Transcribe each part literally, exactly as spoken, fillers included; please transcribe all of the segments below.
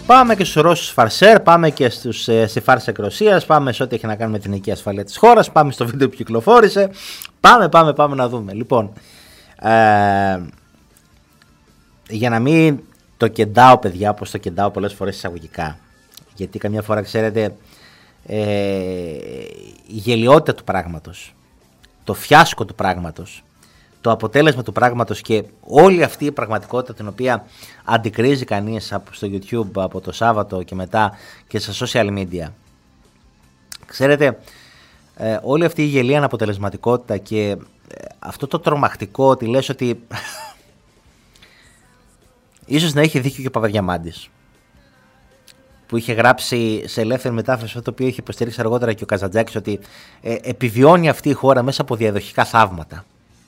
Πάμε και στους Ρώσους φαρσέρ, πάμε και στους, ε, στη φάρσα εκ Ρωσίας, πάμε σε ό,τι έχει να κάνει με την εθνική ασφάλεια της χώρας, πάμε στο βίντεο που κυκλοφόρησε, πάμε, πάμε, πάμε να δούμε. Λοιπόν, ε, για να μην το κεντάω παιδιά, όπως το κεντάω πολλές φορές εισαγωγικά, γιατί καμιά φορά ξέρετε ε, η γελιότητα του πράγματος, το φιάσκο του πράγματος, το αποτέλεσμα του πράγματος και όλη αυτή η πραγματικότητα την οποία αντικρίζει κανείς από στο YouTube από το Σάββατο και μετά και στα social media. Ξέρετε, ε, όλη αυτή η γελία αναποτελεσματικότητα και ε, αυτό το τρομακτικό ότι λες ότι ίσως να είχε δίκιο και ο Παπαδιαμάντης που είχε γράψει σε ελεύθερη μετάφραση αυτό το οποίο είχε υποστηρίξει αργότερα και ο Καζαντζάκης ότι ε, επιβιώνει αυτή η χώρα μέσα από διαδοχικά θαύματα.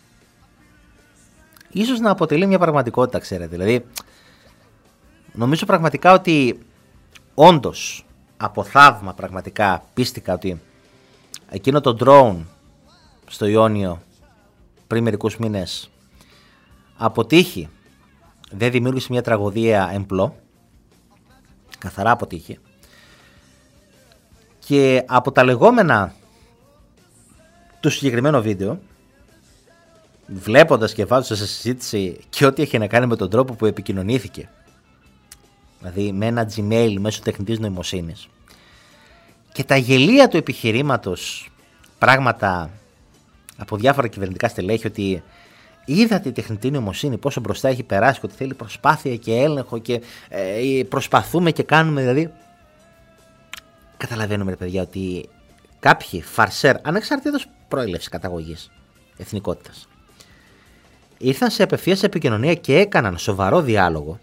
Ίσως να αποτελεί μια πραγματικότητα, ξέρετε. Δηλαδή, νομίζω πραγματικά ότι όντως από θαύμα πραγματικά πίστηκα ότι εκείνο το drone στο Ιόνιο πριν μερικούς μήνες αποτύχει, δεν δημιούργησε μια τραγωδία εμπλό, καθαρά αποτύχει, και από τα λεγόμενα του συγκεκριμένου βίντεο, βλέποντας και βάζοντας σε συζήτηση και ό,τι έχει να κάνει με τον τρόπο που επικοινωνήθηκε, δηλαδή με ένα Gmail μέσω τεχνητής νοημοσύνης, και τα γελία του επιχειρήματος, πράγματα από διάφορα κυβερνητικά στελέχη, ότι είδατε η τεχνητή νοημοσύνη πόσο μπροστά έχει περάσει και ότι θέλει προσπάθεια και έλεγχο και ε, προσπαθούμε και κάνουμε, δηλαδή καταλαβαίνουμε ρε παιδιά ότι κάποιοι φαρσέρ ανεξαρτήτως προέλευσης, καταγωγής, εθνικότητας, ήρθαν σε απευθείας επικοινωνία και έκαναν σοβαρό διάλογο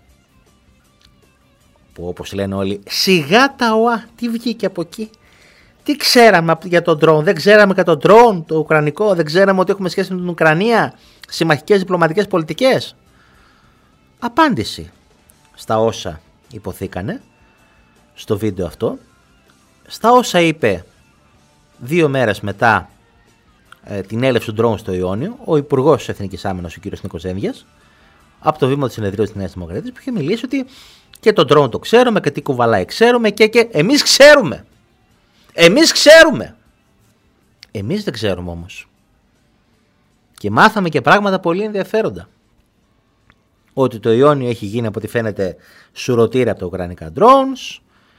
που όπως λένε όλοι σιγά τα οά, τι βγήκε από εκεί, τι ξέραμε για τον drone, δεν ξέραμε για τον drone το ουκρανικό, δεν ξέραμε ότι έχουμε σχέση με την Ουκρανία, συμμαχικές διπλωματικές πολιτικές. Απάντηση στα όσα υποθήκανε στο βίντεο αυτό, στα όσα είπε δύο μέρες μετά ε, την έλευση του drone στο Ιόνιο ο Υπουργός της Εθνικής Άμυνας, ο κ. Νίκος Δένδιας, από το βήμα της συνεδρίας της Νέας Δημοκρατίας, που είχε μιλήσει ότι και το drone το ξέρουμε και τι κουβαλάει ξέρουμε και, και εμείς ξέρουμε. Εμείς ξέρουμε. Εμείς δεν ξέρουμε όμως. Και μάθαμε και πράγματα πολύ ενδιαφέροντα. Ότι το Ιόνιο έχει γίνει από ό,τι φαίνεται σουρωτήρι από τα ουκρανικά drones.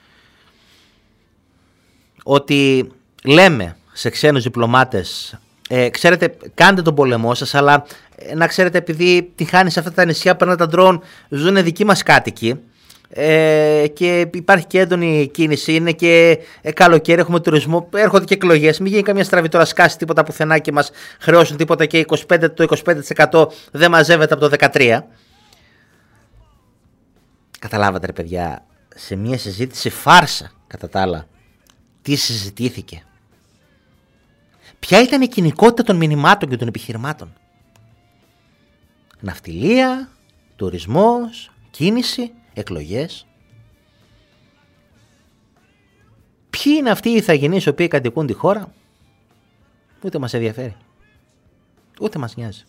Ότι λέμε σε ξένους διπλωμάτες, ε, ξέρετε, κάντε τον πόλεμό σας, αλλά ε, να ξέρετε, επειδή τη χάνει σε αυτά τα νησιά που περνάνε τα drone, ζουν δικοί μας κάτοικοι. Ε, και υπάρχει και έντονη κίνηση, είναι και ε, καλοκαίρι, έχουμε τουρισμό, έρχονται και εκλογές, μην γίνει καμία στραβή τώρα, σκάσει τίποτα πουθενά και μας χρεώσουν τίποτα και είκοσι πέντε, το είκοσι πέντε τοις εκατό δεν μαζεύεται από το δεκατρία. Καταλάβατε ρε παιδιά, σε μια συζήτηση φάρσα κατά τα άλλα, τι συζητήθηκε, ποια ήταν η κοινικότητα των μηνυμάτων και των επιχειρημάτων. Ναυτιλία, τουρισμός, κίνηση, εκλογές. Ποιοι είναι αυτοί οι ηθαγενείς οι οποίοι κατοικούν τη χώρα, ούτε μας ενδιαφέρει, ούτε μας νοιάζει.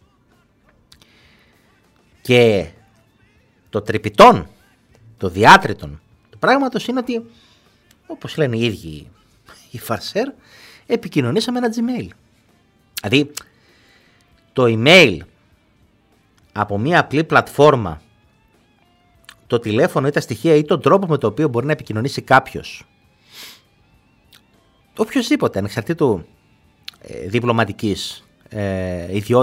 Και το τρυπητόν, το διάτριτον του πράγματος είναι ότι, όπως λένε οι ίδιοι οι φαρσέρ, επικοινωνήσαμε ένα Gmail. Δηλαδή το email από μια απλή πλατφόρμα, το τηλέφωνο ή τα στοιχεία ή τον τρόπο με τον οποίο μπορεί να επικοινωνήσει κάποιος, οποιοσδήποτε ανεξαρτήτου ε, διπλωματικής ε, ιδιότητας